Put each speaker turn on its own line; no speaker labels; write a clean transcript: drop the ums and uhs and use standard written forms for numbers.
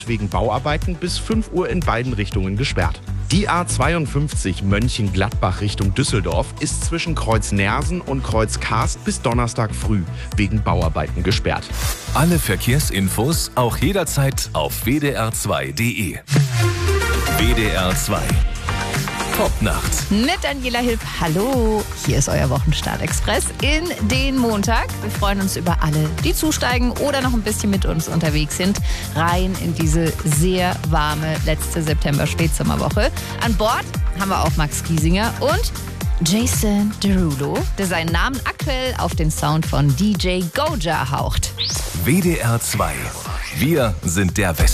wegen Bauarbeiten bis 5 Uhr in beiden Richtungen gesperrt. Die A52 Mönchengladbach Richtung Düsseldorf ist zwischen Kreuz Nersen und Kreuz Karst bis Donnerstag früh wegen Bauarbeiten gesperrt.
Alle Verkehrsinfos auch jederzeit auf wdr2.de. WDR 2. Top-Nacht.
Mit Daniela Hilf. Hallo, hier ist euer Wochenstart-Express in den Montag. Wir freuen uns über alle, die zusteigen oder noch ein bisschen mit uns unterwegs sind, rein in diese sehr warme letzte September-Spätsommerwoche. An Bord haben wir auch Max Giesinger und Jason Derulo, der seinen Namen aktuell auf den Sound von DJ Goja haucht.
WDR 2. Wir sind der Westen.